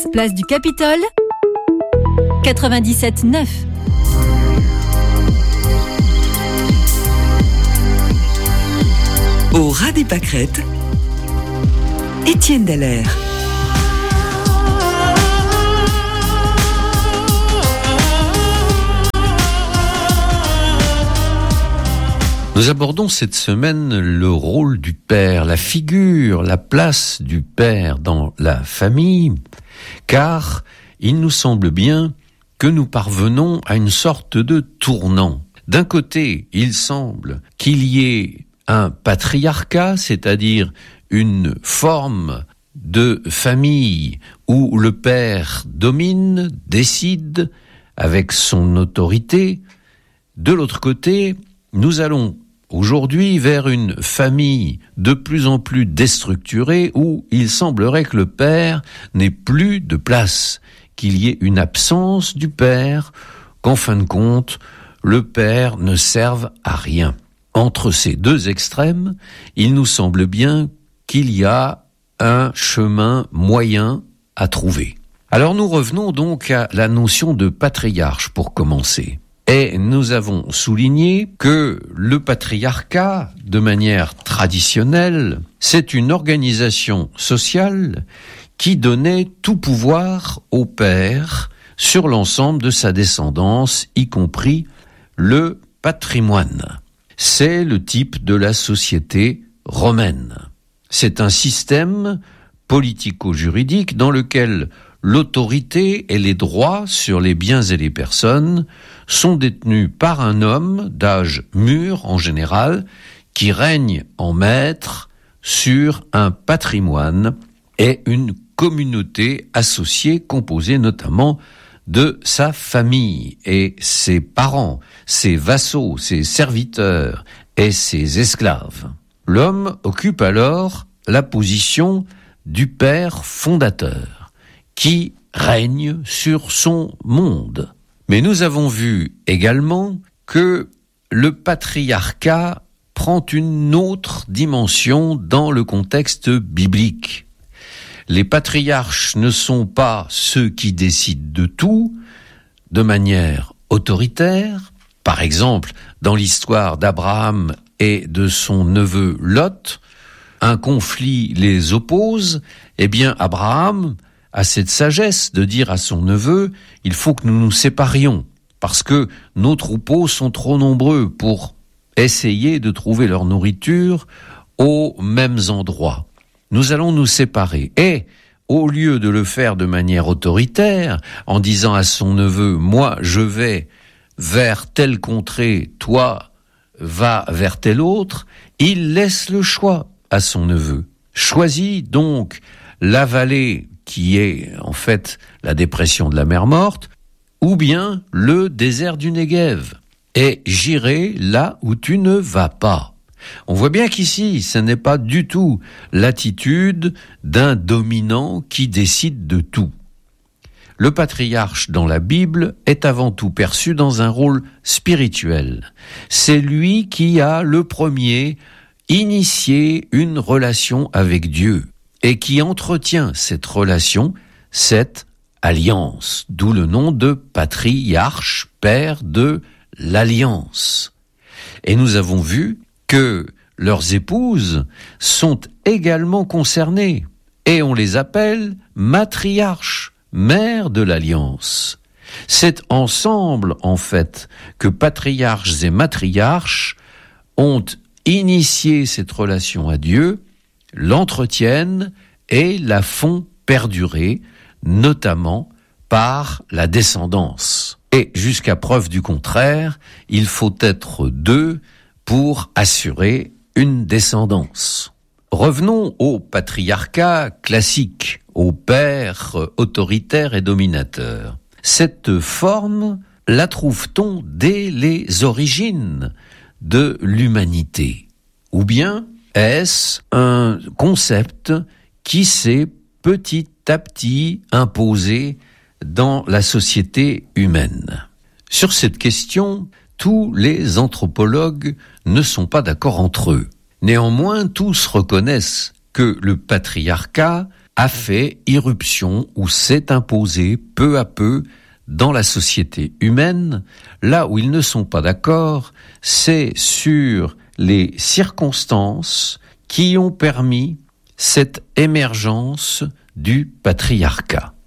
place du Capitole, 97.9. Au ras des pâquerettes, Étienne Dallaire. Nous abordons cette semaine le rôle du père, la figure, la place du père dans la famille, car il nous semble bien que nous parvenons à une sorte de tournant. D'un côté, il semble qu'il y ait un patriarcat, c'est-à-dire une forme de famille où le père domine, décide avec son autorité. De l'autre côté, nous allons aujourd'hui vers une famille de plus en plus déstructurée où il semblerait que le père n'ait plus de place, qu'il y ait une absence du père, qu'en fin de compte, le père ne serve à rien. Entre ces deux extrêmes, il nous semble bien qu'il y a un chemin moyen à trouver. Alors nous revenons donc à la notion de patriarche pour commencer. Et nous avons souligné que le patriarcat, de manière traditionnelle, c'est une organisation sociale qui donnait tout pouvoir au père sur l'ensemble de sa descendance, y compris le patrimoine. C'est le type de la société romaine. C'est un système politico-juridique dans lequel l'autorité et les droits sur les biens et les personnes sont détenus par un homme d'âge mûr en général qui règne en maître sur un patrimoine et une communauté associée composée notamment de sa famille et ses parents, ses vassaux, ses serviteurs et ses esclaves. L'homme occupe alors la position du père fondateur qui règne sur son monde. Mais nous avons vu également que le patriarcat prend une autre dimension dans le contexte biblique. Les patriarches ne sont pas ceux qui décident de tout de manière autoritaire. Par exemple, dans l'histoire d'Abraham et de son neveu Lot, un conflit les oppose. Eh bien, Abraham a cette sagesse de dire à son neveu, il faut que nous nous séparions, parce que nos troupeaux sont trop nombreux pour essayer de trouver leur nourriture aux mêmes endroits. Nous allons nous séparer. Et, au lieu de le faire de manière autoritaire, en disant à son neveu, moi je vais vers telle contrée, toi va vers telle autre, il laisse le choix à son neveu. Choisis donc la vallée qui est en fait la dépression de la mer Morte, ou bien le désert du Negev. Et j'irai là où tu ne vas pas. On voit bien qu'ici, ce n'est pas du tout l'attitude d'un dominant qui décide de tout. Le patriarche dans la Bible est avant tout perçu dans un rôle spirituel. C'est lui qui a le premier initié une relation avec Dieu et qui entretient cette relation, cette alliance, d'où le nom de patriarche, père de l'alliance. Et nous avons vu que leurs épouses sont également concernées, et on les appelle matriarches, mères de l'alliance. C'est ensemble, en fait, que patriarches et matriarches ont initié cette relation à Dieu, l'entretiennent et la font perdurer, notamment par la descendance. Et jusqu'à preuve du contraire, il faut être deux pour assurer une descendance. Revenons au patriarcat classique, au père autoritaire et dominateur. Cette forme, la trouve-t-on dès les origines de l'humanité? Ou bien est-ce un concept qui s'est petit à petit imposé dans la société humaine? Sur cette question, tous les anthropologues ne sont pas d'accord entre eux. Néanmoins, tous reconnaissent que le patriarcat a fait irruption ou s'est imposé peu à peu dans la société humaine. Là où ils ne sont pas d'accord, c'est sur les circonstances qui ont permis cette émergence du patriarcat.